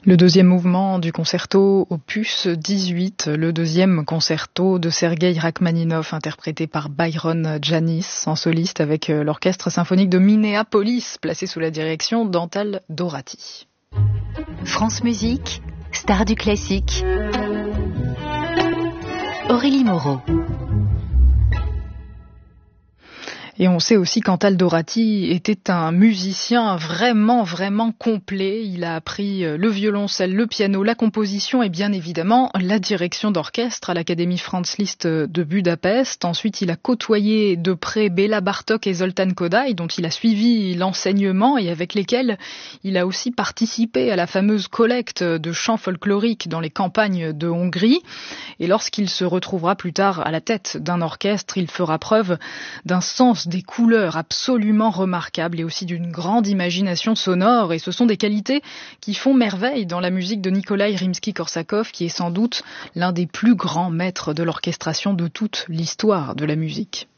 Le deuxième mouvement du concerto opus 18, le deuxième concerto de Sergueï Rachmaninov, interprété par Byron Janis, en soliste avec l'orchestre symphonique de Minneapolis, placé sous la direction d'Antal Dorati. France Musique, star du classique. Aurélie Moreau. Et on sait aussi qu'Antal Dorati était un musicien vraiment complet. Il a appris le violoncelle, le piano, la composition et bien évidemment la direction d'orchestre à l'Académie Franz Liszt de Budapest. Ensuite, il a côtoyé de près Béla Bartók et Zoltán Kodály, dont il a suivi l'enseignement et avec lesquels il a aussi participé à la fameuse collecte de chants folkloriques dans les campagnes de Hongrie. Et lorsqu'il se retrouvera plus tard à la tête d'un orchestre, il fera preuve d'un sens des couleurs absolument remarquables et aussi d'une grande imagination sonore. Et ce sont des qualités qui font merveille dans la musique de Nikolai Rimsky-Korsakov, qui est sans doute l'un des plus grands maîtres de l'orchestration de toute l'histoire de la musique.